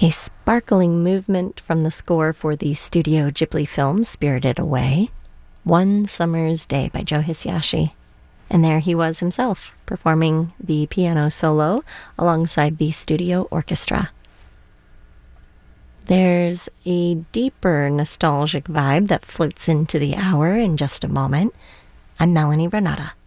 A sparkling movement from the score for the Studio Ghibli film Spirited Away, One Summer's Day by Joe Hisaishi. And there he was himself, performing the piano solo alongside the studio orchestra. There's a deeper nostalgic vibe that floats into the hour in just a moment. I'm Melanie Renata.